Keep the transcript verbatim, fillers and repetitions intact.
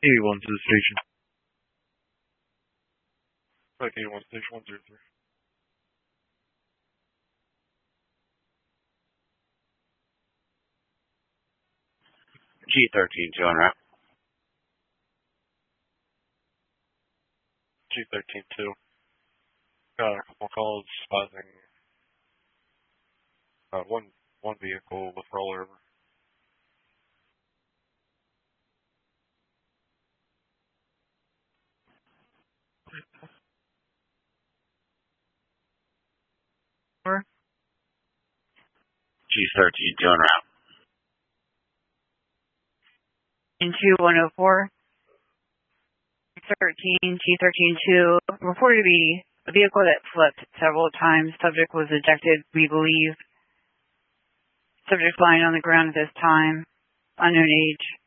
eighty-one to the station. Like eighty-one station one zero three. G thirteen two on route. G thirteen two. Got a couple calls spotting uh, one one vehicle with rollover. G thirteen two on route. Into one oh four. thirteen, G thirteen two, reported to be a vehicle that flipped several times. Subject was ejected, we believe. Subject lying on the ground at this time. Unknown age.